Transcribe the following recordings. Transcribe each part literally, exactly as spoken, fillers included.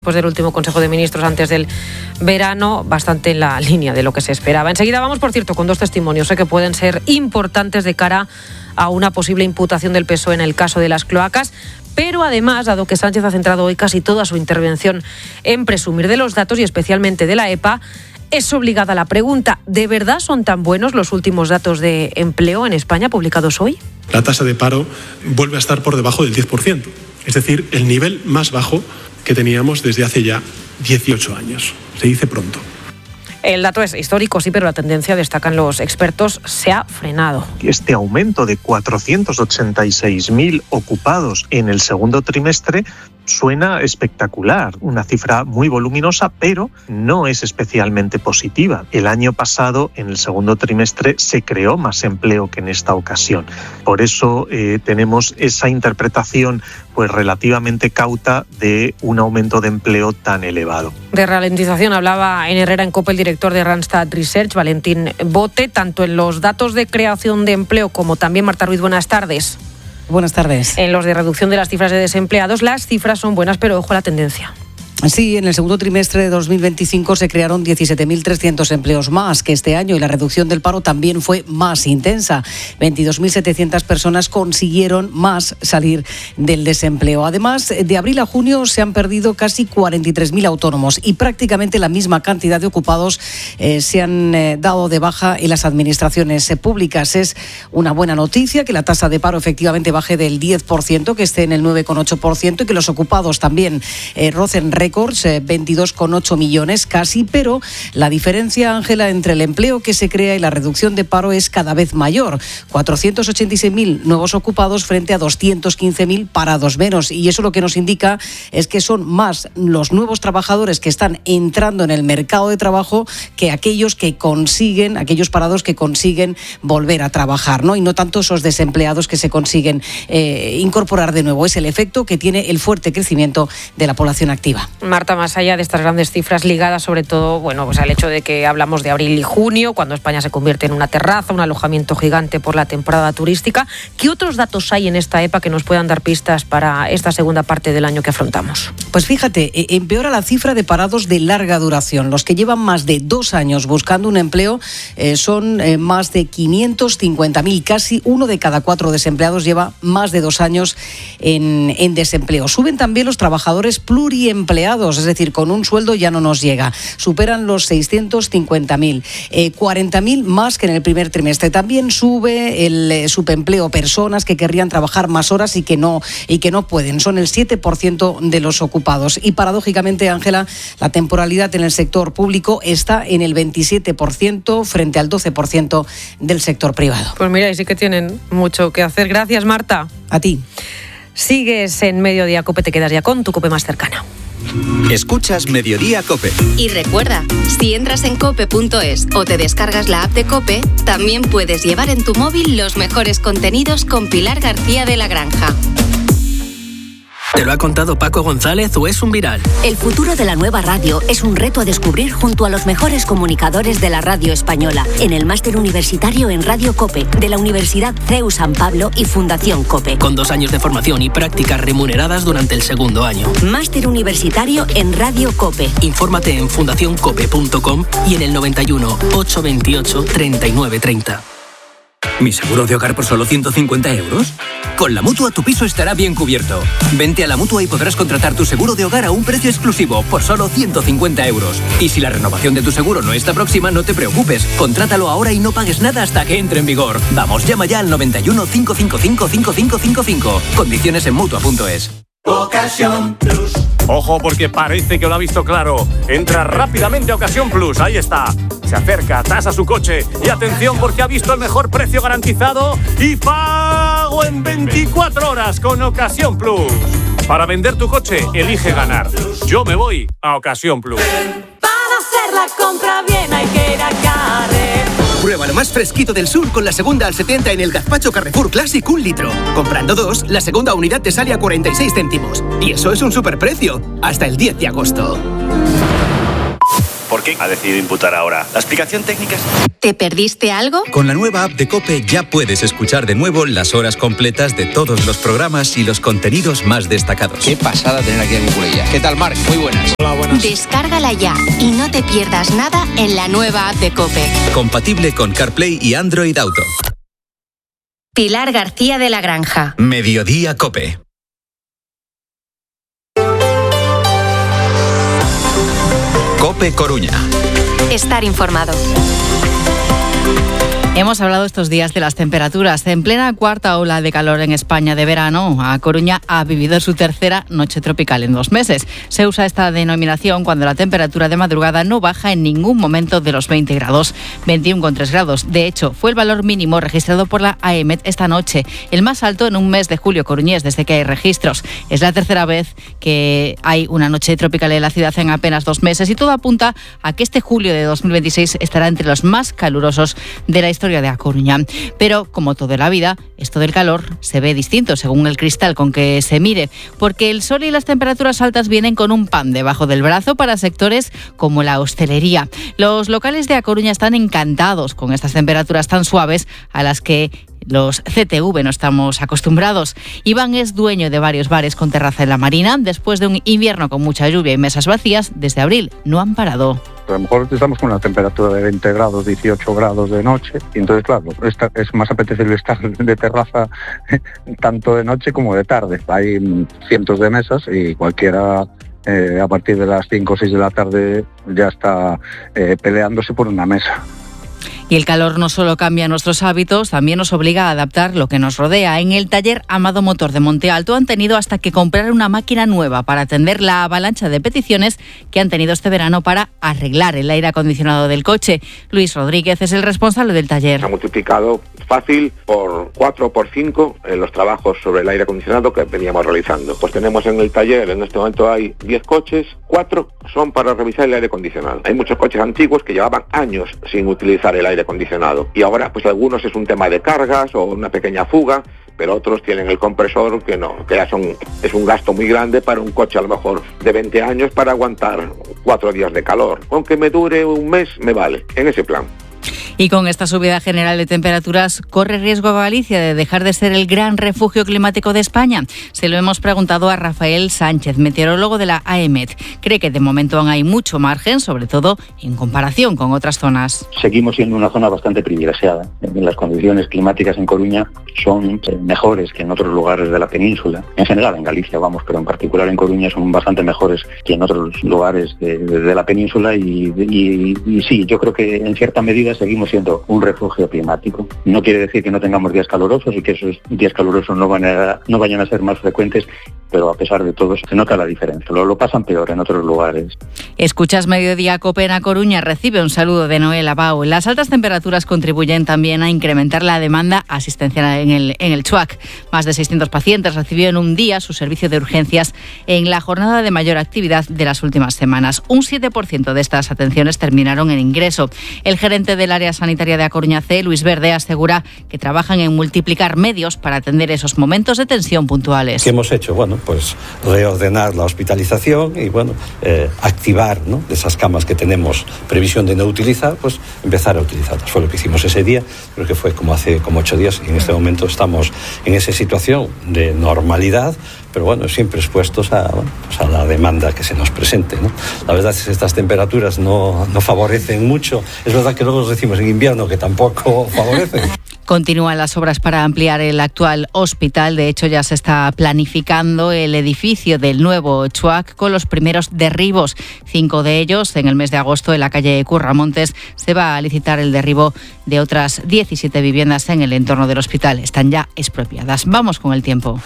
después del último Consejo de Ministros antes del verano, bastante en la línea de lo que se esperaba. Enseguida vamos, por cierto, con dos testimonios, ¿eh? que pueden ser importantes de cara a una posible imputación del P S O E en el caso de las cloacas. Pero además, dado que Sánchez ha centrado hoy casi toda su intervención en presumir de los datos y especialmente de la E P A, es obligada la pregunta: ¿de verdad son tan buenos los últimos datos de empleo en España publicados hoy? La tasa de paro vuelve a estar por debajo del diez por ciento, es decir, el nivel más bajo que teníamos desde hace ya dieciocho años. Se dice pronto. El dato es histórico, sí, pero la tendencia, destacan los expertos, se ha frenado. Este aumento de cuatrocientos ochenta y seis mil ocupados en el segundo trimestre suena espectacular, una cifra muy voluminosa, pero no es especialmente positiva. El año pasado, en el segundo trimestre, se creó más empleo que en esta ocasión. Por eso eh, tenemos esa interpretación pues relativamente cauta de un aumento de empleo tan elevado. De ralentización hablaba en Herrera en COPE el director de Randstad Research, Valentín Bote, tanto en los datos de creación de empleo como también, Marta Ruiz, buenas tardes. Buenas tardes. En los de reducción de las cifras de desempleados, las cifras son buenas, pero ojo a la tendencia. Sí, en el segundo trimestre de dos mil veinticinco se crearon diecisiete mil trescientos empleos más que este año y la reducción del paro también fue más intensa. veintidós mil setecientas personas consiguieron más salir del desempleo. Además, de abril a junio se han perdido casi cuarenta y tres mil autónomos y prácticamente la misma cantidad de ocupados eh, se han eh, dado de baja en las administraciones eh, públicas. Es una buena noticia que la tasa de paro efectivamente baje del diez por ciento, que esté en el nueve coma ocho por ciento y que los ocupados también eh, rocen récords, veintidós coma ocho millones casi, pero la diferencia, Ángela, entre el empleo que se crea y la reducción de paro es cada vez mayor. cuatrocientos ochenta y seis mil nuevos ocupados frente a doscientos quince mil parados menos. Y eso lo que nos indica es que son más los nuevos trabajadores que están entrando en el mercado de trabajo que aquellos que consiguen, aquellos parados que consiguen volver a trabajar, ¿no? Y no tanto esos desempleados que se consiguen eh, incorporar de nuevo. Es el efecto que tiene el fuerte crecimiento de la población activa. Marta, más allá de estas grandes cifras ligadas sobre todo, bueno, pues al hecho de que hablamos de abril y junio, cuando España se convierte en una terraza, un alojamiento gigante por la temporada turística, ¿qué otros datos hay en esta E P A que nos puedan dar pistas para esta segunda parte del año que afrontamos? Pues fíjate, empeora la cifra de parados de larga duración. Los que llevan más de dos años buscando un empleo eh, son eh, más de quinientos cincuenta mil, casi uno de cada cuatro desempleados lleva más de dos años en, en desempleo. Suben también los trabajadores pluriempleados, es decir, con un sueldo ya no nos llega. Superan los seiscientos cincuenta mil, eh, cuarenta mil más que en el primer trimestre. También sube el eh, subempleo, personas que querrían trabajar más horas y que no y que no pueden. Son el siete por ciento de los ocupados. Y paradójicamente, Ángela, la temporalidad en el sector público está en el veintisiete por ciento frente al doce por ciento del sector privado. Pues mira, y sí que tienen mucho que hacer. Gracias, Marta. A ti. Sigues en Mediodía COPE, te quedas ya con tu COPE más cercana. Escuchas Mediodía COPE. Y recuerda, si entras en cope punto es o te descargas la app de COPE, también puedes llevar en tu móvil los mejores contenidos con Pilar García de la Granja. ¿Te lo ha contado Paco González o es un viral? El futuro de la nueva radio es un reto a descubrir junto a los mejores comunicadores de la radio española en el máster universitario en Radio COPE de la Universidad C E U San Pablo y Fundación COPE. Con dos años de formación y prácticas remuneradas durante el segundo año. Máster universitario en Radio COPE. Infórmate en fundación cope punto com y en el noventa y uno, ochocientos veintiocho, treinta y nueve treinta. ¿Mi seguro de hogar por solo ciento cincuenta euros? Con la Mutua tu piso estará bien cubierto. Vente a la Mutua y podrás contratar tu seguro de hogar a un precio exclusivo por solo ciento cincuenta euros. Y si la renovación de tu seguro no está próxima, no te preocupes. Contrátalo ahora y no pagues nada hasta que entre en vigor. Vamos, llama ya al noventa y uno, cinco cinco cinco, cinco cinco cinco cinco. Condiciones en Mutua punto es. Ocasión Plus. Ojo, porque parece que lo ha visto claro. Entra rápidamente a Ocasión Plus, ahí está. Se acerca, tasa su coche y atención porque ha visto el mejor precio garantizado y pago en veinticuatro horas con Ocasión Plus. Para vender tu coche, elige ganar. Yo me voy a Ocasión Plus. Para hacer la compra bien hay que ir a Carrefour. Prueba lo más fresquito del sur con la segunda al setenta en el gazpacho Carrefour Classic un litro. Comprando dos, la segunda unidad te sale a cuarenta y seis céntimos. Y eso es un superprecio. Hasta el diez de agosto. ¿Por qué ha decidido imputar ahora? ¿La explicación técnica es...? ¿Te perdiste algo? Con la nueva app de COPE ya puedes escuchar de nuevo las horas completas de todos los programas y los contenidos más destacados. Qué pasada tener aquí a Cucurella. ¿Qué tal, Marc? Muy buenas. Hola, buenas. Descárgala ya y no te pierdas nada en la nueva app de COPE. Compatible con CarPlay y Android Auto. Pilar García de la Granja. Mediodía COPE. COPE Coruña. Estar informado. Hemos hablado estos días de las temperaturas. En plena cuarta ola de calor en España de verano, A Coruña ha vivido su tercera noche tropical en dos meses. Se usa esta denominación cuando la temperatura de madrugada no baja en ningún momento de los veinte grados, veintiuno coma tres grados. De hecho, fue el valor mínimo registrado por la AEMET esta noche, el más alto en un mes de julio coruñés desde que hay registros. Es la tercera vez que hay una noche tropical en la ciudad en apenas dos meses y todo apunta a que este julio de dos mil veintiséis estará entre los más calurosos de la historia de A Coruña. Pero, como todo en la vida, esto del calor se ve distinto según el cristal con que se mire, porque el sol y las temperaturas altas vienen con un pan debajo del brazo para sectores como la hostelería. Los locales de A Coruña están encantados con estas temperaturas tan suaves a las que los C T V no estamos acostumbrados. Iván es dueño de varios bares con terraza en la Marina. Después de un invierno con mucha lluvia y mesas vacías, desde abril no han parado. A lo mejor estamos con una temperatura de veinte grados, dieciocho grados de noche, y entonces, claro, esta, es más apetecible estar de terraza tanto de noche como de tarde. Hay cientos de mesas y cualquiera eh, a partir de las cinco o seis de la tarde ya está eh, peleándose por una mesa. Y el calor no solo cambia nuestros hábitos, también nos obliga a adaptar lo que nos rodea. En el taller Amado Motor de Monte Alto han tenido hasta que comprar una máquina nueva para atender la avalancha de peticiones que han tenido este verano para arreglar el aire acondicionado del coche. Luis Rodríguez es el responsable del taller. Se ha multiplicado fácil por cuatro o por cinco en los trabajos sobre el aire acondicionado que veníamos realizando. Pues tenemos en el taller, en este momento hay diez coches, cuatro son para revisar el aire acondicionado. Hay muchos coches antiguos que llevaban años sin utilizar el aire acondicionado y ahora pues algunos es un tema de cargas o una pequeña fuga, pero otros tienen el compresor que no, que ya son, es un gasto muy grande para un coche a lo mejor de veinte años para aguantar cuatro días de calor. Aunque me dure un mes, me vale, en ese plan. Y con esta subida general de temperaturas, ¿corre riesgo Galicia de dejar de ser el gran refugio climático de España? Se lo hemos preguntado a Rafael Sánchez, meteorólogo de la AEMET. Cree que de momento aún hay mucho margen, sobre todo en comparación con otras zonas. Seguimos siendo una zona bastante privilegiada. Las condiciones climáticas en Coruña son mejores que en otros lugares de la península. En general en Galicia, vamos, pero en particular en Coruña son bastante mejores que en otros lugares de, de, de la península y, y, y sí, yo creo que en cierta medida seguimos siendo un refugio climático. No quiere decir que no tengamos días calurosos y que esos días calurosos no, van a, no vayan a ser más frecuentes, pero a pesar de todo se nota la diferencia. Lo, lo pasan peor en otros lugares. Escuchas Mediodía COPE en A Coruña. Recibe un saludo de Noel Abao. Las altas temperaturas contribuyen también a incrementar la demanda asistencial en el, en el Chuac. Más de seiscientos pacientes recibió en un día su servicio de urgencias en la jornada de mayor actividad de las últimas semanas. Un siete por ciento de estas atenciones terminaron en ingreso. El gerente del área sanitaria de A Coruña C, Luis Verde, asegura que trabajan en multiplicar medios para atender esos momentos de tensión puntuales. ¿Qué hemos hecho? Bueno, pues reordenar la hospitalización y bueno, eh, activar, ¿no?, de esas camas que tenemos previsión de no utilizar, pues empezar a utilizarlas. Fue lo que hicimos ese día, creo que fue como hace como ocho días y en este momento estamos en esa situación de normalidad, pero bueno, siempre expuestos a, bueno, pues a la demanda que se nos presente, ¿no? La verdad es que estas temperaturas no, no favorecen mucho. Es verdad que luego decimos en invierno que tampoco favorecen. Continúan las obras para ampliar el actual hospital. De hecho, ya se está planificando el edificio del nuevo Chuac con los primeros derribos. Cinco de ellos en el mes de agosto en la calle Curramontes. Se va a licitar el derribo de otras diecisiete viviendas en el entorno del hospital. Están ya expropiadas. Vamos con el tiempo.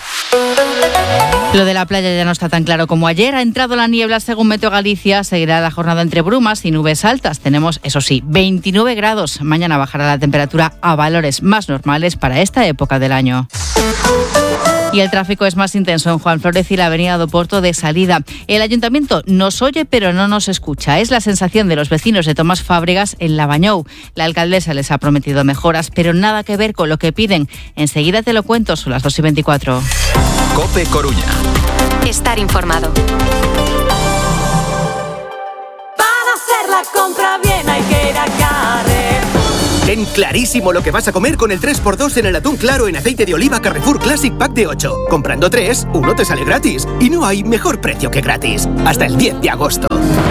Lo de la playa ya no está tan claro como ayer. Ha entrado la niebla según Meteo Galicia. Seguirá la jornada entre brumas y nubes altas. Tenemos, eso sí, veintinueve grados. Mañana bajará la temperatura a valores más normales para esta época del año. Y el tráfico es más intenso en Juan Flórez y la avenida do Porto de salida. El ayuntamiento nos oye pero no nos escucha. Es la sensación de los vecinos de Tomás Fábregas en Lavañou. La alcaldesa les ha prometido mejoras, pero nada que ver con lo que piden. Enseguida te lo cuento, son las dos y veinticuatro. COPE Coruña. Estar informado. Para hacer la la compra bien hay que ir a Carrefour. Ten clarísimo lo que vas a comer con el tres por dos en el atún claro en aceite de oliva Carrefour Classic Pack de ocho. Comprando tres, uno te sale gratis. Y no hay mejor precio que gratis. Hasta el diez de agosto.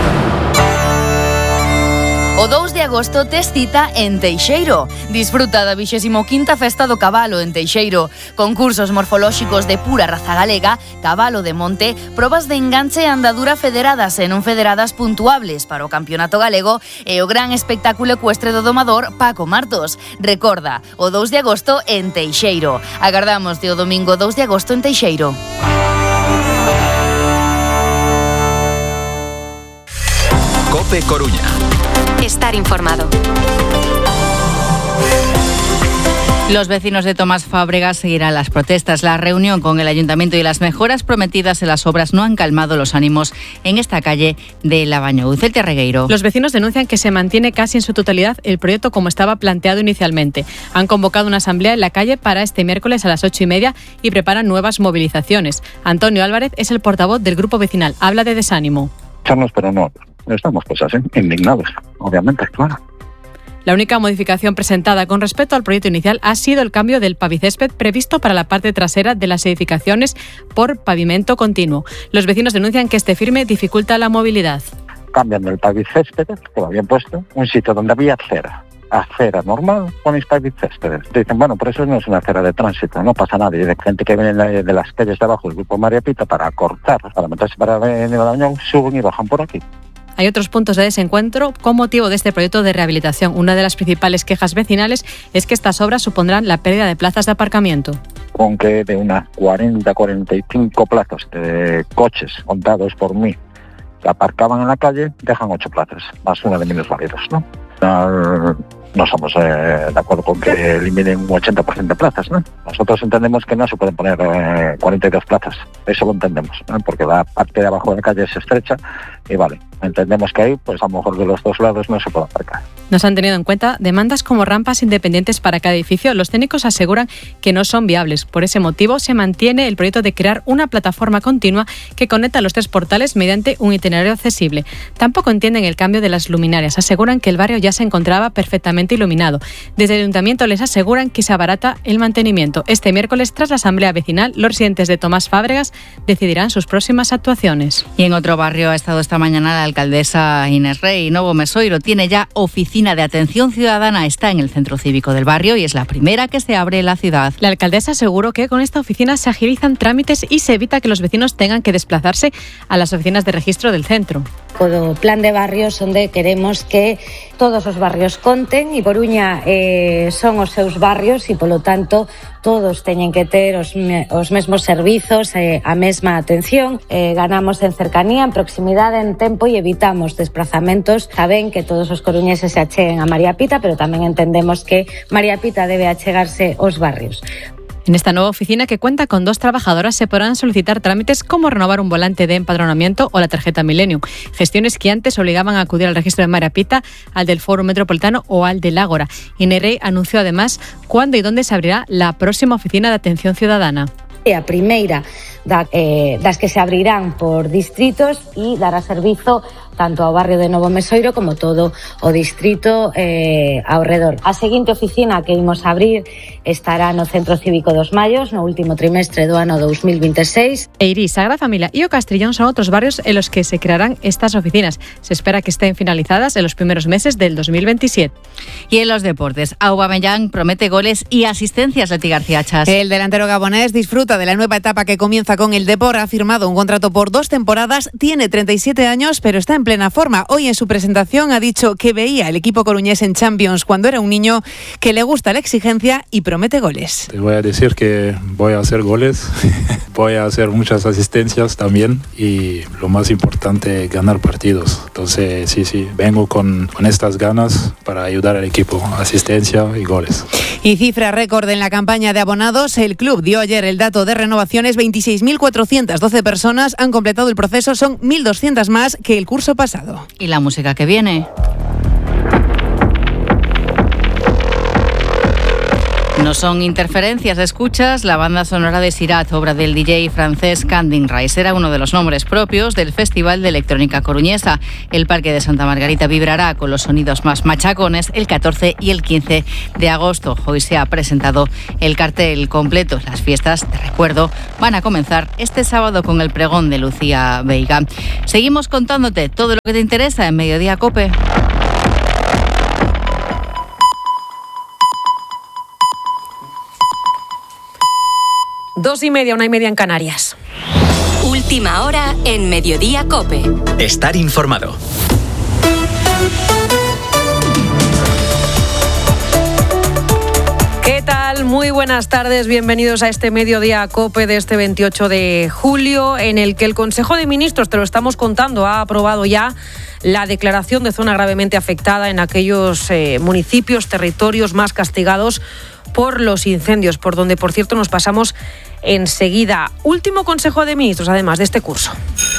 O dous de agosto tes cita en Teixeiro. Disfruta da vixésimo quinta Festa do Cabalo en Teixeiro. Concursos morfolóxicos de pura raza galega, cabalo de monte, probas de enganche e andadura federadas e non federadas puntuables para o Campeonato Galego e o gran espectáculo ecuestre do domador Paco Martos. Recorda, o dous de agosto en Teixeiro. Agardamos o domingo dous de agosto en Teixeiro. COPE Coruña. Estar informado. Los vecinos de Tomás Fábregas seguirán las protestas. La reunión con el ayuntamiento y las mejoras prometidas en las obras no han calmado los ánimos en esta calle de Labañou. Celia Regueiro. Los vecinos denuncian que se mantiene casi en su totalidad el proyecto como estaba planteado inicialmente. Han convocado una asamblea en la calle para este miércoles a las ocho y media y preparan nuevas movilizaciones. Antonio Álvarez es el portavoz del grupo vecinal. Habla de desánimo. Echarnos, pero no. Estamos pues así, indignados, obviamente, claro. La única modificación presentada con respecto al proyecto inicial ha sido el cambio del pavicésped previsto para la parte trasera de las edificaciones por pavimento continuo. Los vecinos denuncian que este firme dificulta la movilidad. Cambian el pavicésped, que lo habían puesto, un sitio donde había acera. Acera normal, ponéis pavicésped. Dicen, bueno, por eso no es una acera de tránsito, no pasa nada. Y de gente que viene de las calles de abajo, el grupo María Pita, para cortar, para meterse para venir a la Unión, suben y bajan por aquí. Hay otros puntos de desencuentro con motivo de este proyecto de rehabilitación. Una de las principales quejas vecinales es que estas obras supondrán la pérdida de plazas de aparcamiento. Con que de unas cuarenta a cuarenta y cinco plazas de coches contados por mí que aparcaban en la calle, dejan ocho plazas, más una de minusválidos, ¿no? No, no somos eh, de acuerdo con que eliminen un ochenta por ciento de plazas, ¿no? Nosotros entendemos que no se pueden poner eh, cuarenta y dos plazas, eso lo entendemos, ¿no? Porque la parte de abajo de la calle es estrecha y vale, entendemos que ahí, pues a lo mejor de los dos lados no se puede aparcar. No se han tenido en cuenta demandas como rampas independientes para cada edificio. Los técnicos aseguran que no son viables. Por ese motivo, se mantiene el proyecto de crear una plataforma continua que conecta los tres portales mediante un itinerario accesible. Tampoco entienden el cambio de las luminarias. Aseguran que el barrio ya se encontraba perfectamente iluminado. Desde el ayuntamiento les aseguran que se abarata el mantenimiento. Este miércoles, tras la asamblea vecinal, los residentes de Tomás Fábregas decidirán sus próximas actuaciones. Y en otro barrio ha estado esta mañana la alcaldesa Inés Rey. Novo Mesoiro tiene ya oficina de atención ciudadana, está en el centro cívico del barrio y es la primera que se abre en la ciudad. La alcaldesa aseguró que con esta oficina se agilizan trámites y se evita que los vecinos tengan que desplazarse a las oficinas de registro del centro. O plan de barrios onde queremos que todos os barrios conten e Coruña eh, son os seus barrios e polo tanto todos teñen que ter os, me, os mesmos servizos, eh, a mesma atención, eh, ganamos en cercanía, en proximidade, en tempo e evitamos desplazamentos. Saben que todos os coruñeses se acheguen a María Pita, pero tamén entendemos que María Pita debe achegarse aos barrios. En esta nueva oficina, que cuenta con dos trabajadoras, se podrán solicitar trámites como renovar un volante de empadronamiento o la tarjeta Millennium, gestiones que antes obligaban a acudir al registro de María Pita, al del Foro Metropolitano o al del Ágora. Inés Rey anunció además cuándo y dónde se abrirá la próxima oficina de atención ciudadana. A primeira da, eh, das que se abrirán por distritos e dará servizo tanto ao barrio de Novo Mesoiro como todo o distrito eh, ao redor. A seguinte oficina que imos abrir estará no Centro Cívico dos Mallos no último trimestre do ano dos mil veintiséis. Eirís, Sagrada Familia e o Castrillón son outros barrios en los que se crearán estas oficinas. Se espera que estén finalizadas en los primeros meses del dos mil veintisiete. Y en los deportes, Aubameyang promete goles y asistencias. Leti García Chas. El delantero gabonés disfruta de la nueva etapa que comienza con el Depor. Ha firmado un contrato por dos temporadas, tiene treinta y siete años, pero está en plena forma. Hoy en su presentación ha dicho que veía el equipo coruñés en Champions cuando era un niño, que le gusta la exigencia y promete goles. Te voy a decir que voy a hacer goles, voy a hacer muchas asistencias también y lo más importante, ganar partidos. Entonces sí, sí, vengo con, con estas ganas para ayudar al equipo, asistencia y goles. Y cifra récord en la campaña de abonados. El club dio ayer el dato de renovaciones, veintiséis mil cuatrocientas doce personas han completado el proceso, son mil doscientas más que el curso pasado. ¿Y la música que viene? No son interferencias, escuchas la banda sonora de Sirat, obra del D J francés Canding Rice. Era uno de los nombres propios del Festival de Electrónica Coruñesa. El Parque de Santa Margarita vibrará con los sonidos más machacones el catorce y el quince de agosto. Hoy se ha presentado el cartel completo. Las fiestas, te recuerdo, van a comenzar este sábado con el pregón de Lucía Veiga. Seguimos contándote todo lo que te interesa en Mediodía COPE. Dos y media, una y media en Canarias. Última hora en Mediodía COPE. Estar informado. ¿Qué tal? Muy buenas tardes, bienvenidos a este Mediodía COPE de este veintiocho de julio, en el que el Consejo de Ministros, te lo estamos contando, ha aprobado ya la declaración de zona gravemente afectada en aquellos eh, municipios, territorios más castigados por los incendios, por donde, por cierto, nos pasamos enseguida. Último Consejo de Ministros, además, de este curso.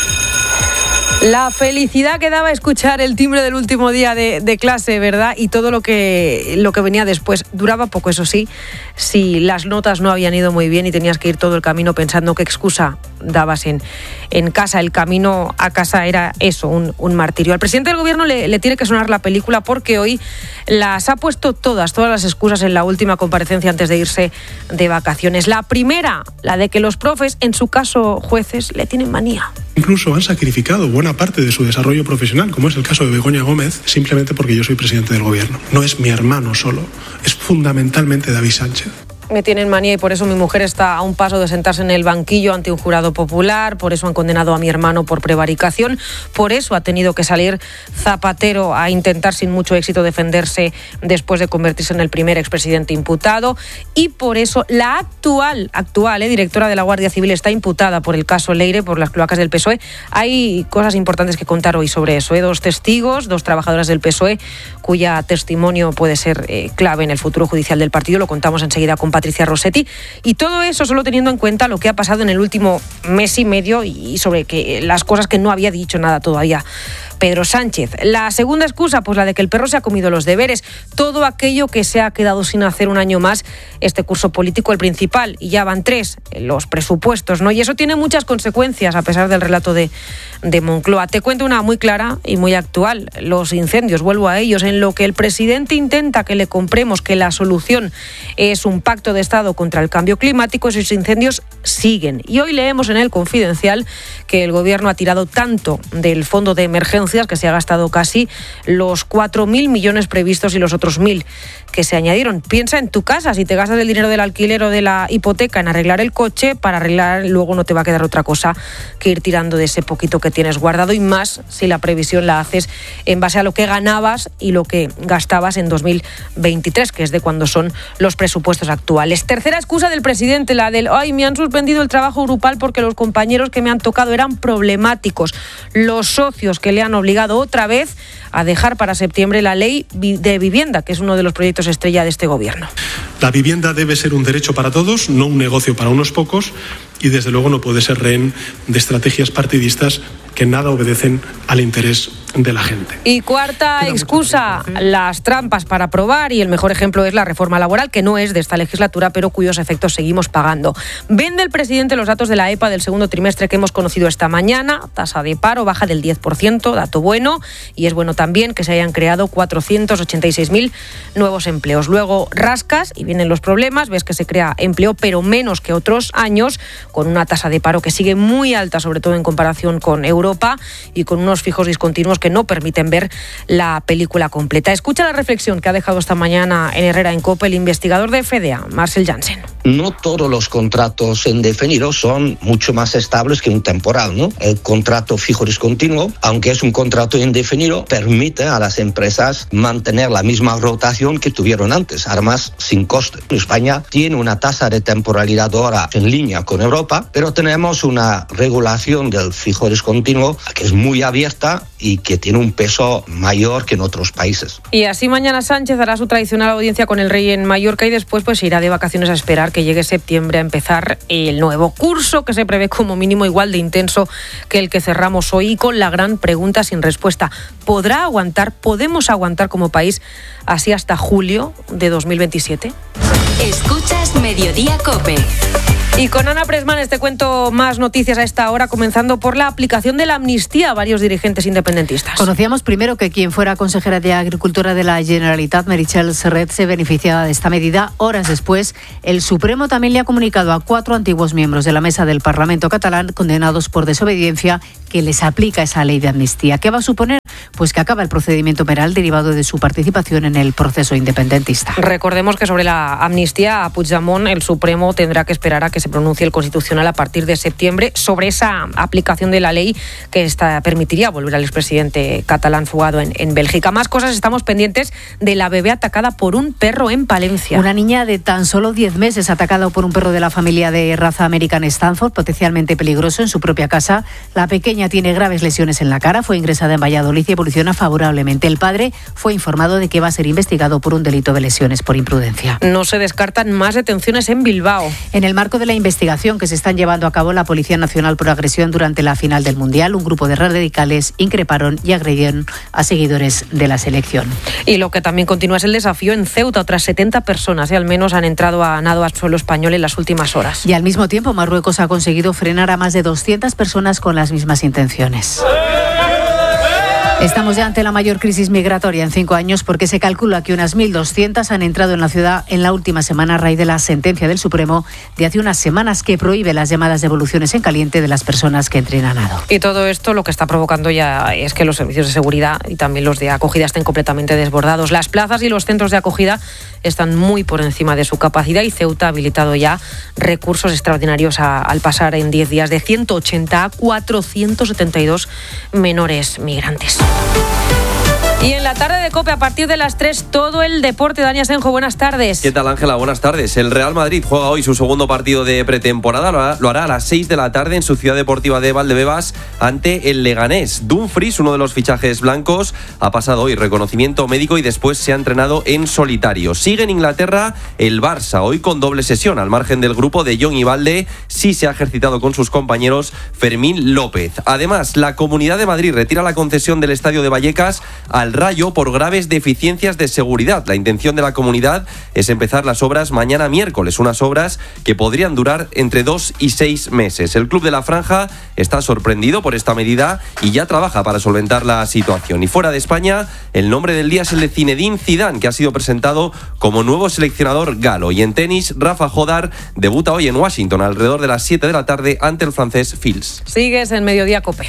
La felicidad que daba escuchar el timbre del último día de, de clase, ¿verdad? Y todo lo que, lo que venía después. Duraba poco, eso sí, si las notas no habían ido muy bien y tenías que ir todo el camino pensando qué excusa dabas en, en casa. El camino a casa era eso, un, un martirio. Al presidente del gobierno le, le tiene que sonar la película porque hoy las ha puesto todas, todas las excusas en la última comparecencia antes de irse de vacaciones. La primera, la de que los profes, en su caso jueces, le tienen manía. Incluso han sacrificado buena parte de su desarrollo profesional, como es el caso de Begoña Gómez, simplemente porque yo soy presidente del gobierno. No es mi hermano solo, es fundamentalmente David Sánchez. Me tienen manía y por eso mi mujer está a un paso de sentarse en el banquillo ante un jurado popular, por eso han condenado a mi hermano por prevaricación, por eso ha tenido que salir Zapatero a intentar sin mucho éxito defenderse después de convertirse en el primer expresidente imputado, y por eso la actual, actual eh, directora de la Guardia Civil está imputada por el caso Leire, por las cloacas del P S O E. Hay cosas importantes que contar hoy sobre eso, ¿eh? Dos testigos, dos trabajadoras del P S O E, cuya testimonio puede ser eh, clave en el futuro judicial del partido. Lo contamos enseguida con Patricia Rossetti, y todo eso solo teniendo en cuenta lo que ha pasado en el último mes y medio y sobre que las cosas que no había dicho nada todavía Pedro Sánchez. La segunda excusa, pues la de que el perro se ha comido los deberes, todo aquello que se ha quedado sin hacer un año más este curso político, el principal, y ya van tres, los presupuestos, ¿no? Y eso tiene muchas consecuencias a pesar del relato de, de Moncloa. Te cuento una muy clara y muy actual, los incendios, vuelvo a ellos, en lo que el presidente intenta que le compremos que la solución es un pacto de Estado contra el cambio climático. Esos incendios siguen. Y hoy leemos en el Confidencial que el gobierno ha tirado tanto del fondo de emergencia que se ha gastado casi los cuatro mil millones previstos y los otros mil que se añadieron. Piensa en tu casa, si te gastas el dinero del alquiler o de la hipoteca en arreglar el coche, para arreglar luego no te va a quedar otra cosa que ir tirando de ese poquito que tienes guardado, y más si la previsión la haces en base a lo que ganabas y lo que gastabas en dos mil veintitrés, que es de cuando son los presupuestos actuales. Tercera excusa del presidente, la del ay, me han suspendido el trabajo grupal porque los compañeros que me han tocado eran problemáticos. Los socios que le han obligado otra vez a dejar para septiembre la ley de vivienda, que es uno de los proyectos estrella de este gobierno. La vivienda debe ser un derecho para todos, no un negocio para unos pocos, y desde luego no puede ser rehén de estrategias partidistas que nada obedecen al interés de la gente. Y cuarta excusa, las trampas para aprobar, y el mejor ejemplo es la reforma laboral, que no es de esta legislatura, pero cuyos efectos seguimos pagando. Vende el presidente los datos de la E P A del segundo trimestre que hemos conocido esta mañana. Tasa de paro baja del diez por ciento, dato bueno, y es bueno también que se hayan creado cuatrocientos ochenta y seis mil nuevos empleos. Luego rascas y vienen los problemas, ves que se crea empleo, pero menos que otros años, con una tasa de paro que sigue muy alta, sobre todo en comparación con Europa, y con unos fijos discontinuos que no permiten ver la película completa. Escucha la reflexión que ha dejado esta mañana en Herrera en COPE el investigador de F E D A, Marcel Janssen. No todos los contratos indefinidos son mucho más estables que un temporal, ¿no? El contrato fijo discontinuo, aunque es un contrato indefinido, permite a las empresas mantener la misma rotación que tuvieron antes, además sin coste. España tiene una tasa de temporalidad ahora en línea con Europa, pero tenemos una regulación del fijo discontinuo que es muy abierta y que tiene un peso mayor que en otros países. Y así mañana Sánchez hará su tradicional audiencia con el rey en Mallorca y después pues irá de vacaciones a esperar que llegue septiembre a empezar el nuevo curso, que se prevé como mínimo igual de intenso que el que cerramos hoy, con la gran pregunta sin respuesta: ¿podrá aguantar, podemos aguantar como país así hasta julio de dos mil veintisiete? Escuchas Mediodía COPE. Y con Ana Presmanes te cuento más noticias a esta hora, comenzando por la aplicación de la amnistía a varios dirigentes independentistas. Conocíamos primero que quien fuera consejera de Agricultura de la Generalitat, Meritxell Serret, se beneficiaba de esta medida. Horas después, el Supremo también le ha comunicado a cuatro antiguos miembros de la mesa del Parlamento catalán, condenados por desobediencia, que les aplica esa ley de amnistía. ¿Qué va a suponer? Pues que acaba el procedimiento penal derivado de su participación en el proceso independentista. Recordemos que sobre la amnistía a Puigdemont, el Supremo tendrá que esperar a que se pronuncie el Constitucional a partir de septiembre sobre esa aplicación de la ley que esta permitiría volver al expresidente catalán fugado en, en Bélgica. Más cosas, estamos pendientes de la bebé atacada por un perro en Palencia. Una niña de tan solo diez meses atacada por un perro de la familia de raza American Stanford, potencialmente peligroso, en su propia casa. La pequeña tiene graves lesiones en la cara, fue ingresada en Valladolid y evoluciona favorablemente. El padre fue informado de que va a ser investigado por un delito de lesiones por imprudencia. No se descartan más detenciones en Bilbao. En el marco de la investigación que se están llevando a cabo la Policía Nacional por agresión durante la final del Mundial, un grupo de radicales increparon y agredieron a seguidores de la selección. Y lo que también continúa es el desafío en Ceuta. Otras setenta personas y al menos han entrado a nado al suelo español en las últimas horas. Y al mismo tiempo Marruecos ha conseguido frenar a más de doscientas personas con las mismas intenciones. Estamos ya ante la mayor crisis migratoria en cinco años, porque se calcula que unas mil doscientas han entrado en la ciudad en la última semana a raíz de la sentencia del Supremo de hace unas semanas que prohíbe las llamadas devoluciones en caliente de las personas que entren a nado. Y todo esto lo que está provocando ya es que los servicios de seguridad y también los de acogida estén completamente desbordados. Las plazas y los centros de acogida están muy por encima de su capacidad y Ceuta ha habilitado ya recursos extraordinarios a, al pasar en diez días de ciento ochenta a cuatrocientos setenta y dos menores migrantes. Y en la tarde de COPE, a partir de las tres, todo el deporte. Dani Asenjo, buenas tardes. ¿Qué tal, Ángela? Buenas tardes. El Real Madrid juega hoy su segundo partido de pretemporada. Lo hará, lo hará a las seis de la tarde en su ciudad deportiva de Valdebebas ante el Leganés. Dumfries, uno de los fichajes blancos, ha pasado hoy reconocimiento médico y después se ha entrenado en solitario. Sigue en Inglaterra el Barça, hoy con doble sesión. Al margen del grupo de John y Valde, sí se ha ejercitado con sus compañeros Fermín López. Además, la Comunidad de Madrid retira la concesión del estadio de Vallecas al Rayo por graves deficiencias de seguridad. La intención de la comunidad es empezar las obras mañana miércoles, unas obras que podrían durar entre dos y seis meses. El club de la Franja está sorprendido por esta medida y ya trabaja para solventar la situación. Y fuera de España, el nombre del día es el de Zinedine Zidane, que ha sido presentado como nuevo seleccionador galo. Y en tenis, Rafa Jodar debuta hoy en Washington alrededor de las siete de la tarde ante el francés Fils. Sigues en Mediodía COPE.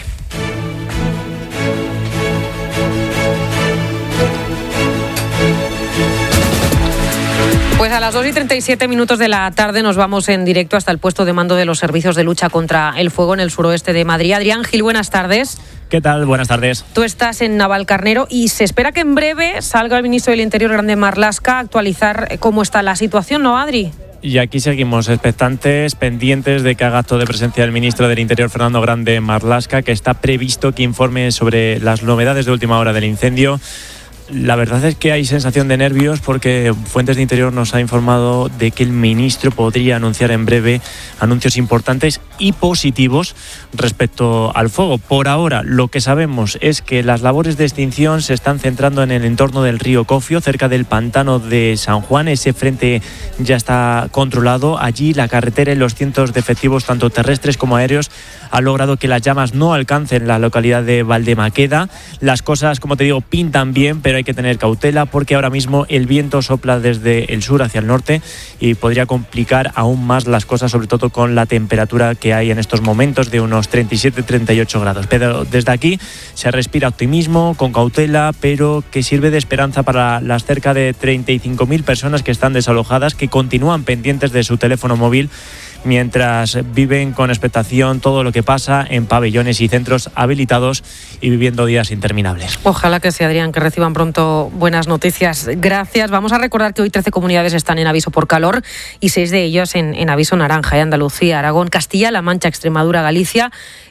Pues a las dos y treinta y siete minutos de la tarde nos vamos en directo hasta el puesto de mando de los servicios de lucha contra el fuego en el suroeste de Madrid. Adrián Gil, buenas tardes. ¿Qué tal? Buenas tardes. Tú estás en Navalcarnero y se espera que en breve salga el ministro del Interior, Grande Marlaska, a actualizar cómo está la situación, ¿no, Adri? Y aquí seguimos expectantes, pendientes de que haga acto de presencia el ministro del Interior, Fernando Grande Marlaska, que está previsto que informe sobre las novedades de última hora del incendio. La verdad es que hay sensación de nervios porque Fuentes de Interior nos ha informado de que el ministro podría anunciar en breve anuncios importantes y positivos respecto al fuego. Por ahora, lo que sabemos es que las labores de extinción se están centrando en el entorno del río Cofio, cerca del pantano de San Juan. Ese frente ya está controlado. Allí la carretera y los cientos de efectivos, tanto terrestres como aéreos, han logrado que las llamas no alcancen la localidad de Valdemaqueda. Las cosas, como te digo, pintan bien, pero hay que tener cautela porque ahora mismo el viento sopla desde el sur hacia el norte y podría complicar aún más las cosas, sobre todo con la temperatura que hay en estos momentos de unos treinta y siete a treinta y ocho grados. Pero desde aquí se respira optimismo, con cautela, pero que sirve de esperanza para las cerca de treinta y cinco mil personas que están desalojadas, que continúan pendientes de su teléfono móvil mientras viven con expectación todo lo que pasa en pabellones y centros habilitados y viviendo días interminables. Ojalá que sea, Adrián, que reciban pronto buenas noticias. Gracias. Vamos a recordar que hoy trece comunidades están en aviso por calor y seis de ellos en, en aviso naranja. ¿eh? Andalucía, Aragón, Castilla-La Mancha, Extremadura, Galicia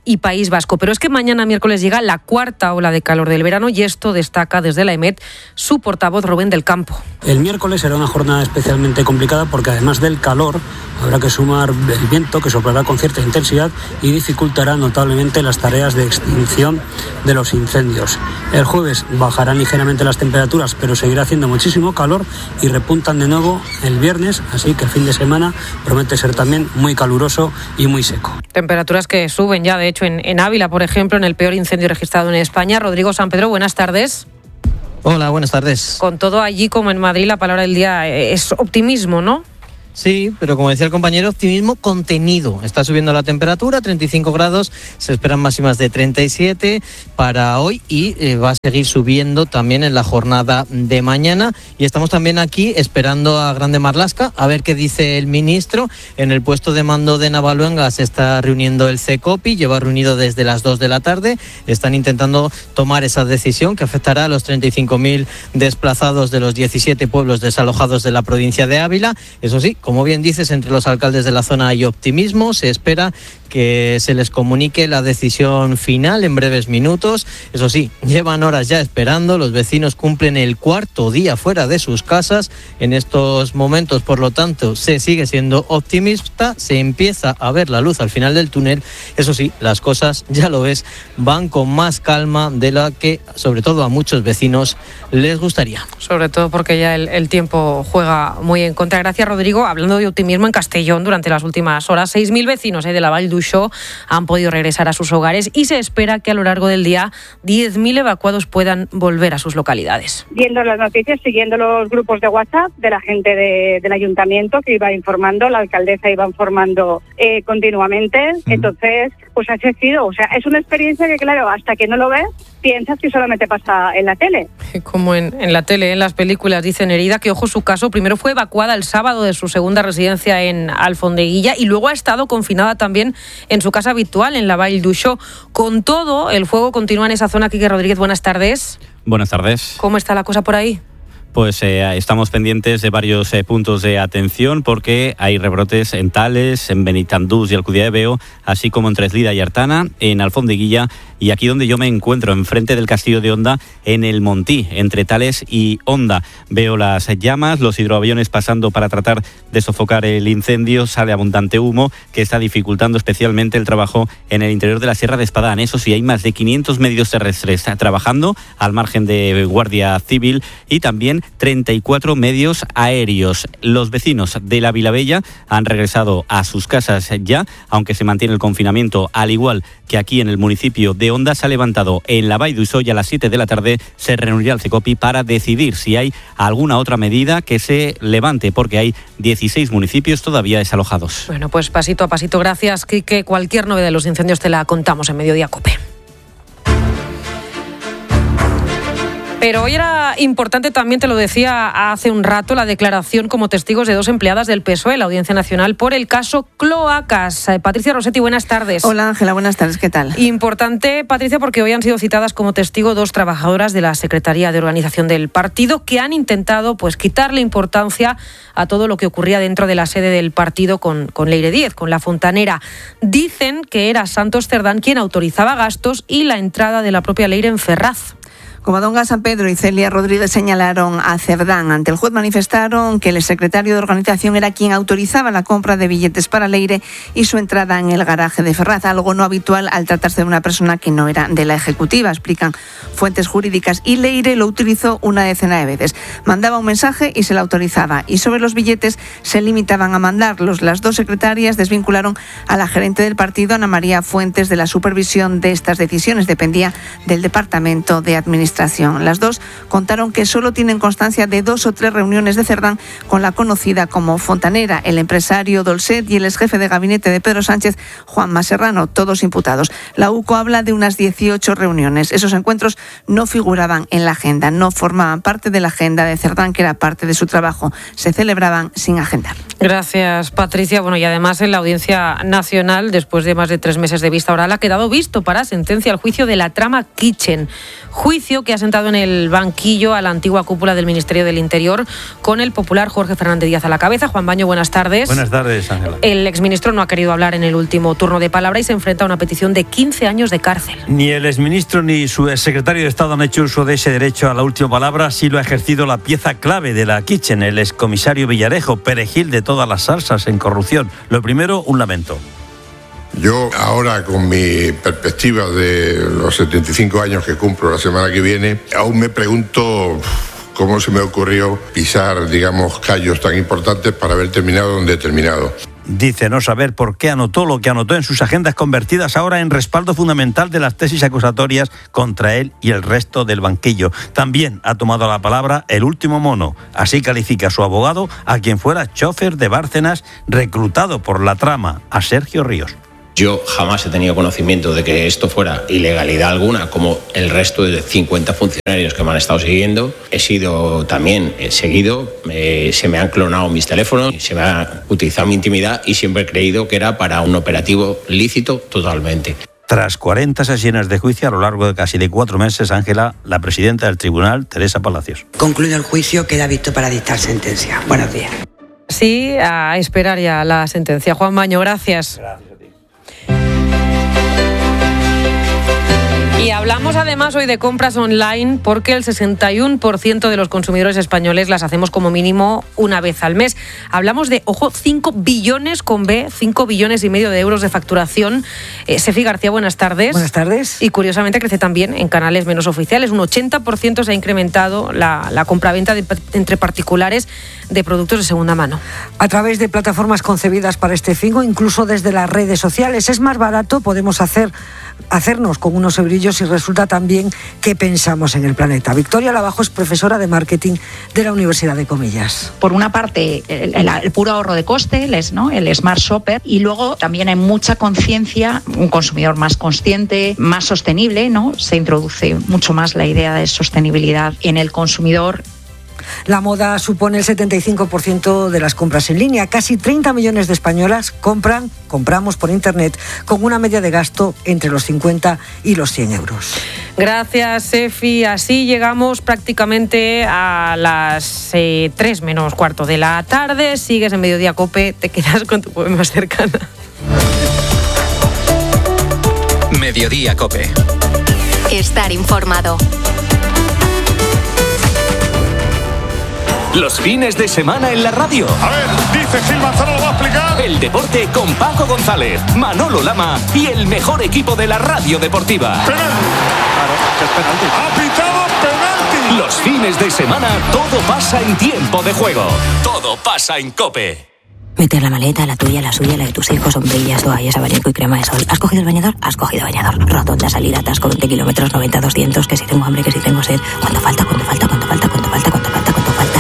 y País Vasco. Pero es que mañana miércoles llega la cuarta ola de calor del verano y esto destaca desde la EMET su portavoz Rubén del Campo. El miércoles será una jornada especialmente complicada porque además del calor habrá que sumar el viento que soplará con cierta intensidad y dificultará notablemente las tareas de extinción de los incendios. El jueves bajarán ligeramente las temperaturas, pero seguirá haciendo muchísimo calor y repuntan de nuevo el viernes, así que el fin de semana promete ser también muy caluroso y muy seco. Temperaturas que suben ya, de hecho, en, en Ávila, por ejemplo, en el peor incendio registrado en España. Rodrigo San Pedro, buenas tardes. Hola, buenas tardes. Con todo allí como en Madrid, la palabra del día es optimismo, ¿no? Sí, pero como decía el compañero, optimismo contenido. Está subiendo la temperatura, treinta y cinco grados, se esperan máximas de treinta y siete para hoy y eh, va a seguir subiendo también en la jornada de mañana. Y estamos también aquí esperando a Grande Marlaska a ver qué dice el ministro. En el puesto de mando de Navaluenga se está reuniendo el CECOPI, lleva reunido desde las dos de la tarde. Están intentando tomar esa decisión que afectará a los treinta y cinco mil desplazados de los diecisiete pueblos desalojados de la provincia de Ávila. Eso sí, como bien dices, entre los alcaldes de la zona hay optimismo. Se espera que se les comunique la decisión final en breves minutos. Eso sí, llevan horas ya esperando. Los vecinos cumplen el cuarto día fuera de sus casas. En estos momentos, por lo tanto, se sigue siendo optimista. Se empieza a ver la luz al final del túnel. Eso sí, las cosas, ya lo ves, van con más calma de la que, sobre todo a muchos vecinos, les gustaría. Sobre todo porque ya el, el tiempo juega muy en contra. Gracias, Rodrigo. Hablando de optimismo, en Castellón, durante las últimas horas, seis mil vecinos eh, de la Vall d'Uixó han podido regresar a sus hogares y se espera que a lo largo del día diez mil evacuados puedan volver a sus localidades. Viendo las noticias, siguiendo los grupos de WhatsApp de la gente de, del ayuntamiento que iba informando, la alcaldesa iba informando eh, continuamente, uh-huh. Entonces pues ha sido, o sea, es una experiencia que claro, hasta que no lo ves, piensas que solamente pasa en la tele. Como en, en la tele, en las películas, dice Nereida, que ojo su caso, primero fue evacuada el sábado de su segunda residencia en Alfondeguilla y luego ha estado confinada también en su casa habitual, en la Vall d'Uixó. Con todo, el fuego continúa en esa zona. Quique Rodríguez, buenas tardes. Buenas tardes. ¿Cómo está la cosa por ahí? Pues eh, estamos pendientes de varios eh, puntos de atención porque hay rebrotes en Tales, en Benitandús y Alcudia de Veo, así como en Treslida y Artana, en Alfondeguilla y aquí donde yo me encuentro, enfrente del Castillo de Onda, en el Montí, entre Tales y Onda. Veo las llamas, los hidroaviones pasando para tratar de sofocar el incendio, sale abundante humo que está dificultando especialmente el trabajo en el interior de la Sierra de Espadán. Eso sí, hay más de quinientos medios terrestres trabajando al margen de Guardia Civil y también treinta y cuatro medios aéreos. Los vecinos de la Vilabella han regresado a sus casas ya, aunque se mantiene el confinamiento, al igual que aquí en el municipio de Onda. Se ha levantado en la Vall d'Uixó y a las siete de la tarde se reunirá el CECOPI para decidir si hay alguna otra medida que se levante, porque hay dieciséis municipios todavía desalojados. Bueno, pues pasito a pasito. Gracias, Quique. Cualquier novedad de los incendios te la contamos en Mediodía COPE. Pero hoy era importante, también te lo decía hace un rato, la declaración como testigos de dos empleadas del P S O E, la Audiencia Nacional, por el caso Cloacas. Patricia Rossetti, buenas tardes. Hola Ángela, buenas tardes, ¿qué tal? Importante, Patricia, porque hoy han sido citadas como testigo dos trabajadoras de la Secretaría de Organización del partido que han intentado pues quitarle importancia a todo lo que ocurría dentro de la sede del partido con, con Leire Díez, con la fontanera. Dicen que era Santos Cerdán quien autorizaba gastos y la entrada de la propia Leire en Ferraz. Covadonga, San Pedro y Celia Rodríguez señalaron a Cerdán. Ante el juez manifestaron que el secretario de organización era quien autorizaba la compra de billetes para Leire y su entrada en el garaje de Ferraz, algo no habitual al tratarse de una persona que no era de la ejecutiva, explican fuentes jurídicas. Y Leire lo utilizó una decena de veces. Mandaba un mensaje y se la autorizaba. Y sobre los billetes se limitaban a mandarlos. Las dos secretarias desvincularon a la gerente del partido, Ana María Fuentes, de la supervisión de estas decisiones. Dependía del Departamento de Administración. Las dos contaron que solo tienen constancia de dos o tres reuniones de Cerdán con la conocida como fontanera, el empresario Dolcet y el exjefe de gabinete de Pedro Sánchez, Juanma Serrano, todos imputados. La U C O habla de unas dieciocho reuniones. Esos encuentros no figuraban en la agenda, no formaban parte de la agenda de Cerdán, que era parte de su trabajo. Se celebraban sin agendar. Gracias, Patricia. Bueno, y además en la Audiencia Nacional, después de más de tres meses de vista oral, ha quedado visto para sentencia el juicio de la trama Kitchen. Juicio cambio que ha sentado en el banquillo a la antigua cúpula del Ministerio del Interior, con el popular Jorge Fernández Díaz a la cabeza. Juan Baño, buenas tardes. Buenas tardes, Ángela. El exministro no ha querido hablar en el último turno de palabra y se enfrenta a una petición de quince años de cárcel. Ni el exministro ni su exsecretario de Estado han hecho uso de ese derecho a la última palabra. Sí lo ha ejercido la pieza clave de la Kitchen, el excomisario Villarejo, perejil de todas las salsas en corrupción. Lo primero, un lamento. Yo ahora, con mi perspectiva de los setenta y cinco años que cumplo la semana que viene, aún me pregunto cómo se me ocurrió pisar, digamos, callos tan importantes para haber terminado donde he terminado. Dice no saber por qué anotó lo que anotó en sus agendas, convertidas ahora en respaldo fundamental de las tesis acusatorias contra él y el resto del banquillo. También ha tomado la palabra el último mono. Así califica su abogado a quien fuera chofer de Bárcenas, reclutado por la trama, a Sergio Ríos. Yo jamás he tenido conocimiento de que esto fuera ilegalidad alguna, como el resto de cincuenta funcionarios que me han estado siguiendo. He sido también seguido, eh, se me han clonado mis teléfonos, se me ha utilizado mi intimidad y siempre he creído que era para un operativo lícito totalmente. Tras cuarenta sesiones de juicio a lo largo de casi de cuatro meses, Ángela, la presidenta del tribunal, Teresa Palacios. Concluido el juicio, queda visto para dictar sentencia. Buenos días. Sí, a esperar ya la sentencia. Juan Baño, gracias. Gracias. Y hablamos además hoy de compras online porque el sesenta y uno por ciento de los consumidores españoles las hacemos como mínimo una vez al mes. Hablamos de, ojo, cinco billones con B, cinco billones y medio de euros de facturación. Eh, Sefi García, buenas tardes. Buenas tardes. Y curiosamente crece también en canales menos oficiales. Un ochenta por ciento se ha incrementado la, la compra-venta de, entre particulares de productos de segunda mano. A través de plataformas concebidas para este fin o incluso desde las redes sociales. Es más barato, podemos hacer, hacernos con unos eurillos y resulta también que pensamos en el planeta. Victoria Lavajo es profesora de marketing de la Universidad de Comillas. Por una parte, el, el, el puro ahorro de coste, el, ¿no? el Smart Shopper, y luego también hay mucha conciencia, un consumidor más consciente, más sostenible, ¿no? Se introduce mucho más la idea de sostenibilidad en el consumidor. La moda supone el setenta y cinco por ciento de las compras en línea. Casi treinta millones de españolas compran, compramos por Internet con una media de gasto entre los cincuenta y los cien euros. Gracias, Sefi. Así llegamos prácticamente a las eh, tres menos cuarto de la tarde. Sigues en Mediodía Cope, te quedas con tu poema más cercana. Mediodía Cope. Estar informado. Los fines de semana en la radio. A ver, dice Gil Manzano, lo va a explicar. El deporte con Paco González, Manolo Lama y el mejor equipo de la radio deportiva. Penalti. Claro, es penalti. Ha pitado penalti. Los fines de semana todo pasa en tiempo de juego. Todo pasa en COPE. Meter la maleta, la tuya, la suya, la de tus hijos, sombrillas, toallas, abanico y crema de sol. ¿Has cogido el bañador? Has cogido bañador. Rotonda, salida, atasco, veinte kilómetros, noventa, doscientos, que si tengo hambre, que si tengo sed. ¿Cuánto falta? ¿Cuánto falta? ¿Cuánto falta? ¿Cuánto falta? ¿Cuánto falta? ¿Cuánto falta?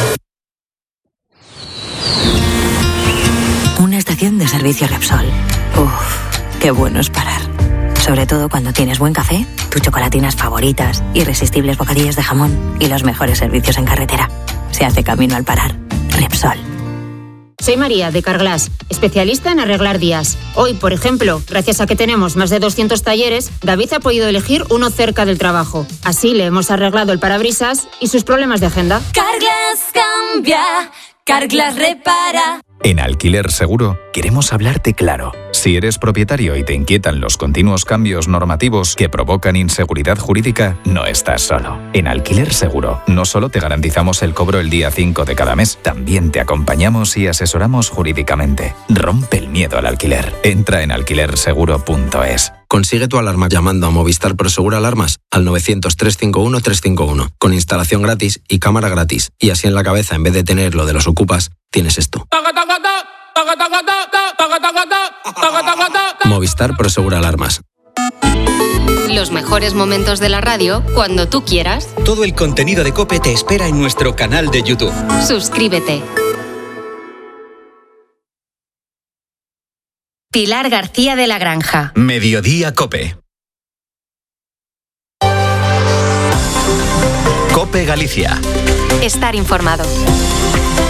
Y... una estación de servicio Repsol. Uff, qué bueno es parar. Sobre todo cuando tienes buen café, tus chocolatinas favoritas, irresistibles bocadillos de jamón y los mejores servicios en carretera. Se hace camino al parar. Repsol. Soy María, de Carglass, especialista en arreglar días. Hoy, por ejemplo, gracias a que tenemos más de doscientos talleres, David ha podido elegir uno cerca del trabajo. Así le hemos arreglado el parabrisas y sus problemas de agenda. Carglass cambia, Carglass repara. En Alquiler Seguro queremos hablarte claro. Si eres propietario y te inquietan los continuos cambios normativos que provocan inseguridad jurídica, no estás solo. En Alquiler Seguro no solo te garantizamos el cobro el día cinco de cada mes, también te acompañamos y asesoramos jurídicamente. Rompe el miedo al alquiler. Entra en alquiler seguro punto es. Consigue tu alarma llamando a Movistar Prosegur Alarmas al novecientos, trescientos cincuenta y uno, trescientos cincuenta y uno, con instalación gratis y cámara gratis. Y así en la cabeza, en vez de tener lo de los ocupas, tienes esto. Movistar Prosegur Alarmas. Los mejores momentos de la radio cuando tú quieras. Todo el contenido de COPE te espera en nuestro canal de YouTube. Suscríbete. Pilar García de la Granja. Mediodía COPE. COPE Galicia. Estar informado.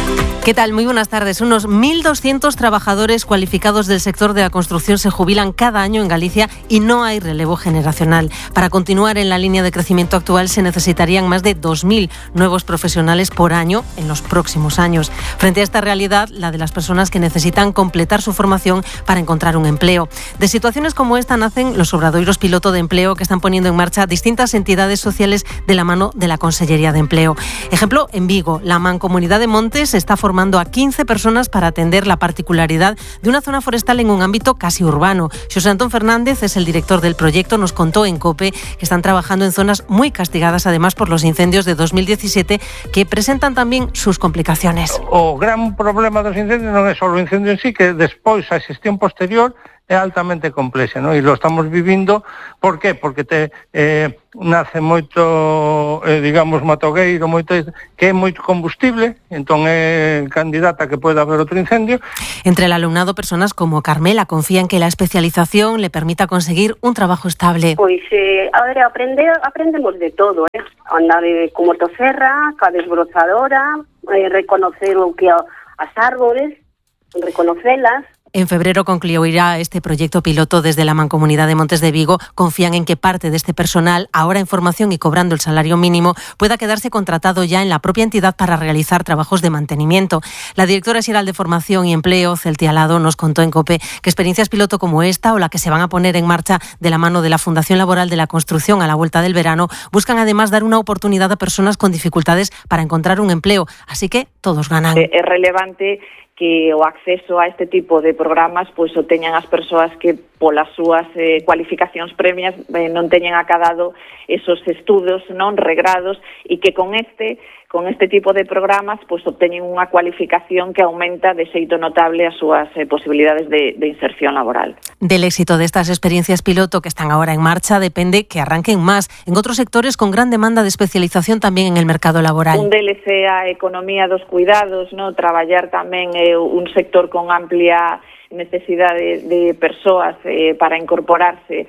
¿Qué tal? Muy buenas tardes. Unos mil doscientos trabajadores cualificados del sector de la construcción se jubilan cada año en Galicia y no hay relevo generacional. Para continuar en la línea de crecimiento actual se necesitarían más de dos mil nuevos profesionales por año en los próximos años. Frente a esta realidad, la de las personas que necesitan completar su formación para encontrar un empleo. De situaciones como esta nacen los obradoiros piloto de empleo que están poniendo en marcha distintas entidades sociales de la mano de la Consellería de Empleo. Ejemplo, en Vigo, la Mancomunidad de Montes está formando formando a quince personas para atender la particularidad de una zona forestal en un ámbito casi urbano. Xosé Antón Fernández es el director del proyecto, nos contó en COPE que están trabajando en zonas muy castigadas además por los incendios de dos mil diecisiete que presentan también sus complicaciones. O gran problema dos incendios non é só o incendio en sí, que despois a xestión posterior é altamente complexa, ¿no? E lo estamos vivindo, por qué? Porque te eh, nace moito, eh, digamos, matogueiro, moito que é moito combustible, entón é candidata que pode haber outro incendio. Entre el alumnado, personas como Carmela confían que la especialización le permita conseguir un trabajo estable. Pois, eh, a ver, aprende, aprendemos de todo, eh? Andar eh, con motosserra, ca desbrozadora, eh, reconocer o que a, as árbores, reconocelas. En febrero concluirá este proyecto piloto desde la Mancomunidad de Montes de Vigo. Confían en que parte de este personal, ahora en formación y cobrando el salario mínimo, pueda quedarse contratado ya en la propia entidad para realizar trabajos de mantenimiento. La directora xeral de Formación y Empleo, Celtia Alado, nos contó en COPE que experiencias piloto como esta o la que se van a poner en marcha de la mano de la Fundación Laboral de la Construcción a la vuelta del verano buscan además dar una oportunidad a personas con dificultades para encontrar un empleo. Así que todos ganan. É relevante que o acceso a este tipo de programas pois o teñan as persoas que polas súas eh, cualificacións premias eh, non teñen acadado esos estudos non regrados e que con este con este tipo de programas pois obteñen unha cualificación que aumenta de xeito notable as súas eh, posibilidades de, de inserción laboral. Del éxito de estas experiencias piloto que están ahora en marcha depende que arranquen más en otros sectores con gran demanda de especialización también en el mercado laboral. Un deles é a economía dos cuidados, no traballar tamén eh, un sector con amplia necesidade de persoas eh, para incorporarse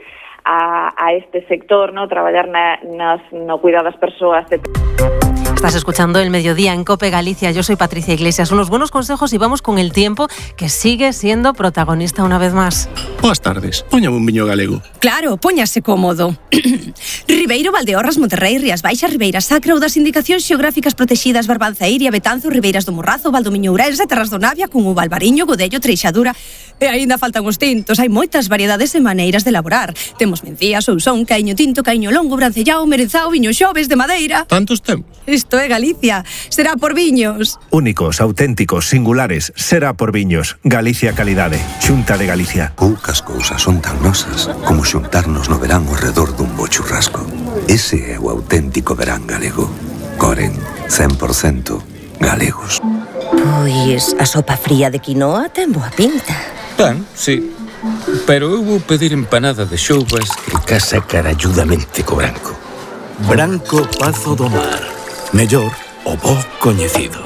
a, a este sector, no traballar na, nas, no cuidado das persoas. De... Estás escuchando El Mediodía en COPE Galicia. Yo soy Patricia Iglesias. Unos buenos consejos y vamos con el tiempo, que sigue siendo protagonista una vez más. Boas tardes. Póñame un viño galego. Claro, póñase cómodo. Ribeiro, Valdeorras, Monterrey, Rías Baixas, Ribeira Sacra ou das indicacións xeográficas protegidas Barbanzairia, Betanzo, Ribeiras do Morrazo, Valdomiño Ourense, Terras do Navia, Cungo, Valbariño, Godello, Treixadura. E aínda faltan os tintos. Hai moitas variedades e maneiras de elaborar. Temos mencía, sousón, caiño tinto, caiño longo, brancellao, merenzao, viño xoves de madeira. Tantos temos. Isto é Galicia. Será por viños. Únicos, auténticos, singulares. Será por viños. Galicia Calidade. Xunta de Galicia. Poucas cousas son tan nosas como xuntarnos no verán ao redor dun bo churrasco. Ese é o auténtico verán galego. Coren, cen por cento galegos. Pois a sopa fría de quinoa ten boa pinta. Ben, sí. Pero eu vou pedir empanada de xoubas que casa caralludamente co branco. Branco Pazo do Mar. Mellor o bo coñecido.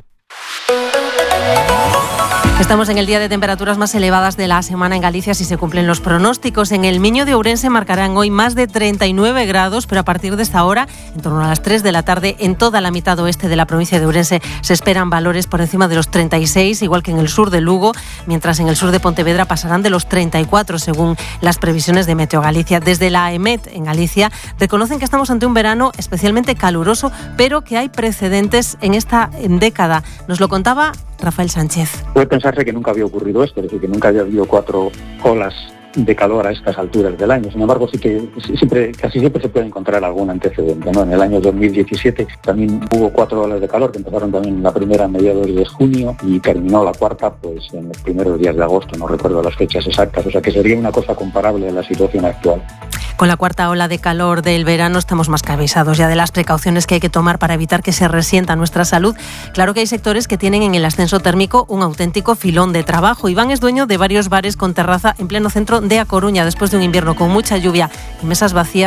Estamos en el día de temperaturas más elevadas de la semana en Galicia si se cumplen los pronósticos. En el Miño de Ourense marcarán hoy más de treinta y nueve grados, pero a partir de esta hora, en torno a las tres de la tarde, en toda la mitad oeste de la provincia de Ourense se esperan valores por encima de los treinta y seis, igual que en el sur de Lugo, mientras en el sur de Pontevedra pasarán de los treinta y cuatro según las previsiones de Meteo Galicia. Desde la EMET en Galicia reconocen que estamos ante un verano especialmente caluroso, pero que hay precedentes en esta década. Nos lo contaba Rafael Sánchez. Puede pensarse que nunca había ocurrido esto, es decir, que nunca había habido cuatro olas de calor a estas alturas del año. Sin embargo, sí que siempre, casi siempre se puede encontrar algún antecedente, ¿no? En el año dos mil diecisiete también hubo cuatro olas de calor que empezaron también la primera a mediados de junio y terminó la cuarta pues en los primeros días de agosto, no recuerdo las fechas exactas, o sea que sería una cosa comparable a la situación actual. Con la cuarta ola de calor del verano estamos más que avisados ya de las precauciones que hay que tomar para evitar que se resienta nuestra salud. Claro que hay sectores que tienen en el ascenso térmico un auténtico filón de trabajo. Iván es dueño de varios bares con terraza en pleno centro de A Coruña, después de un invierno con mucha lluvia y mesas vacías.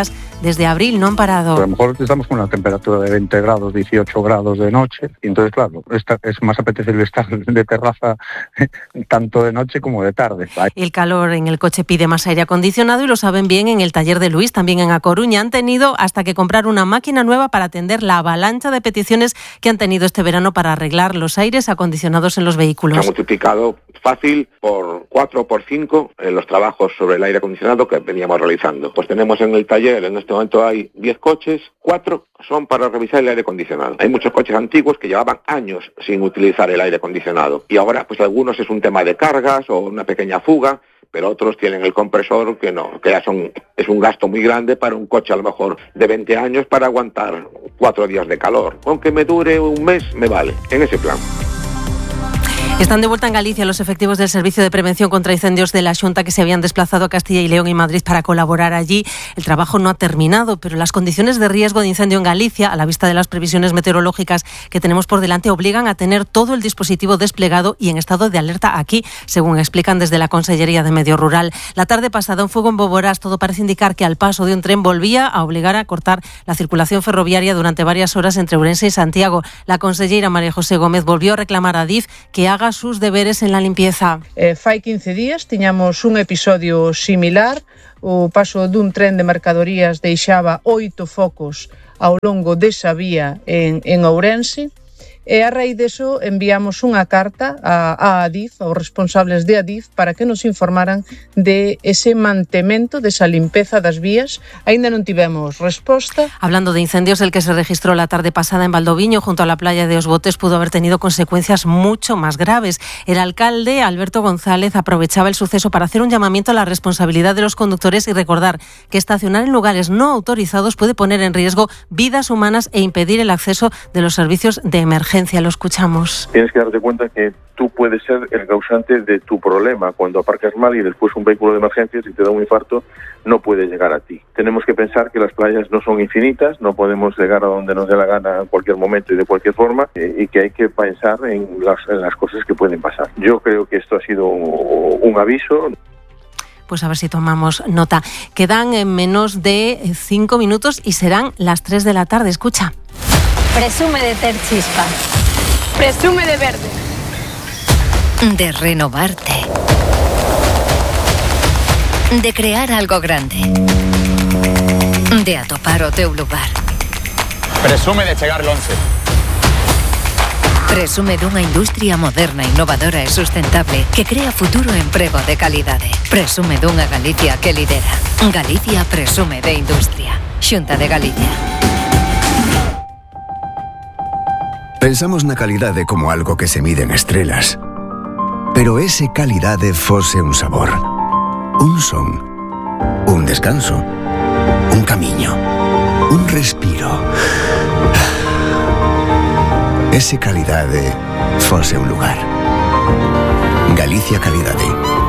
desde abril no han parado. A lo mejor estamos con una temperatura de veinte grados, dieciocho grados de noche, y entonces, claro, esta, es más apetecible estar de terraza tanto de noche como de tarde. El calor en el coche pide más aire acondicionado y lo saben bien en el taller de Luis, también en A Coruña. Han tenido hasta que comprar una máquina nueva para atender la avalancha de peticiones que han tenido este verano para arreglar los aires acondicionados en los vehículos. Se ha multiplicado fácil por cuatro o por cinco en los trabajos sobre el aire acondicionado que veníamos realizando. Pues tenemos en el taller, en este momento hay diez coches, cuatro son para revisar el aire acondicionado. Hay muchos coches antiguos que llevaban años sin utilizar el aire acondicionado y ahora pues algunos es un tema de cargas o una pequeña fuga, pero otros tienen el compresor que no, que ya son, es un gasto muy grande para un coche a lo mejor de veinte años para aguantar cuatro días de calor. Aunque me dure un mes, me vale, en ese plan. Están de vuelta en Galicia los efectivos del Servicio de Prevención contra Incendios de la Xunta que se habían desplazado a Castilla y León y Madrid para colaborar allí. El trabajo no ha terminado, pero las condiciones de riesgo de incendio en Galicia, a la vista de las previsiones meteorológicas que tenemos por delante, obligan a tener todo el dispositivo desplegado y en estado de alerta aquí, según explican desde la Consellería de Medio Rural. La tarde pasada, un fuego en Boborás, todo parece indicar que al paso de un tren volvía a obligar a cortar la circulación ferroviaria durante varias horas entre Ourense y Santiago. La consellera María José Gómez volvió a reclamar a Adif que haga sus deberes en la limpieza. Eh, fai quince días tiñamos un episodio similar. O paso dun tren de mercadorías deixaba oito focos ao longo desa vía en, en Ourense. E a raíz deso enviamos unha carta a, a Adif, aos responsables de Adif, para que nos informaran de ese mantemento, desa limpeza das vías. Aínda non tivemos resposta. Hablando de incendios, el que se registró la tarde pasada en Valdoviño, junto a la playa de Os Botes, pudo haber tenido consecuencias mucho más graves. El alcalde, Alberto González, aprovechaba el suceso para hacer un llamamiento a la responsabilidad de los conductores y recordar que estacionar en lugares no autorizados puede poner en riesgo vidas humanas e impedir el acceso de los servicios de emergencia. Lo escuchamos. Tienes que darte cuenta que tú puedes ser el causante de tu problema. Cuando aparcas mal y después un vehículo de emergencias y te da un infarto, no puede llegar a ti. Tenemos que pensar que las playas no son infinitas, no podemos llegar a donde nos dé la gana en cualquier momento y de cualquier forma, eh, y que hay que pensar en las, en las cosas que pueden pasar. Yo creo que esto ha sido un, un aviso. Pues a ver si tomamos nota. Quedan en menos de cinco minutos y serán las tres de la tarde. Escucha. Presume de ter chispa. Presume de verde. De renovarte. De crear algo grande. De atopar o teu lugar. Presume de chegar lonxe. Presume dunha industria moderna, innovadora e sustentable que crea futuro e emprego de calidade. Presume dunha Galicia que lidera. Galicia presume de industria. Xunta de Galicia. Pensamos na calidade como algo que se mide en estrelas. Pero ese calidade fose un sabor, un son, un descanso, un camiño, un respiro. Ese calidade fose un lugar. Galicia Calidade.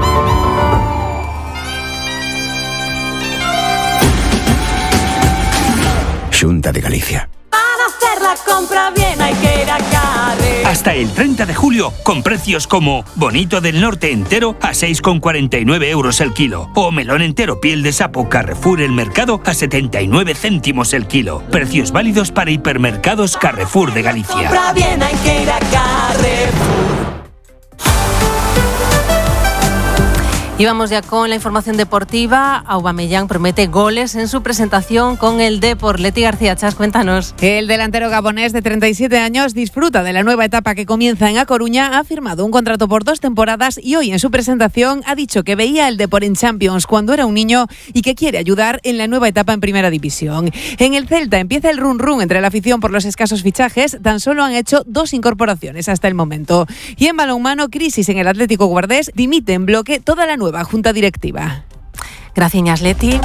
Xunta de Galicia. La compra bien hay que ir a Carrefour. Hasta el treinta de julio, con precios como bonito del norte entero a seis con cuarenta y nueve euros el kilo o melón entero piel de sapo Carrefour El Mercado a setenta y nueve céntimos el kilo. Precios válidos para hipermercados Carrefour de Galicia. Compra bien hay que ir a Carrefour. Y vamos ya con la información deportiva. Aubameyang promete goles en su presentación con el Depor. Leti García Chas, cuéntanos. El delantero gabonés de treinta y siete años disfruta de la nueva etapa que comienza en A Coruña. Ha firmado un contrato por dos temporadas y hoy en su presentación ha dicho que veía el Depor en Champions cuando era un niño y que quiere ayudar en la nueva etapa en Primera División. En el Celta empieza el run run entre la afición por los escasos fichajes. Tan solo han hecho dos incorporaciones hasta el momento. Y en balonmano, crisis en el Atlético Guardés. Dimite en bloque toda la nueva junta directiva. Gracias, Leti.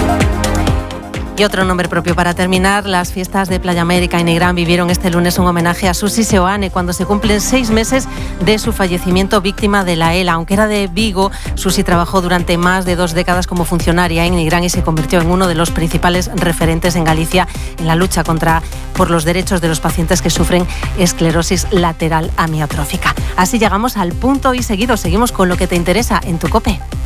Y otro nombre propio para terminar. Las fiestas de Playa América y Negrán vivieron este lunes un homenaje a Susi Seoane cuando se cumplen seis meses de su fallecimiento víctima de la ELA. Aunque era de Vigo, Susi trabajó durante más de dos décadas como funcionaria en Negrán y se convirtió en uno de los principales referentes en Galicia en la lucha contra por los derechos de los pacientes que sufren esclerosis lateral amiotrófica. Así llegamos al punto y seguido seguimos con lo que te interesa en tu COPE.